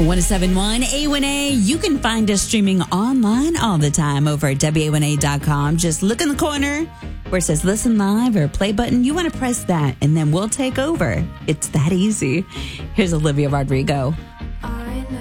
1071 A1A. You can find us streaming online all the time over at WA1A.com. Just look in the corner where it says listen live or play button. You want to press that and then we'll take over. It's that easy. Here's Olivia Rodrigo.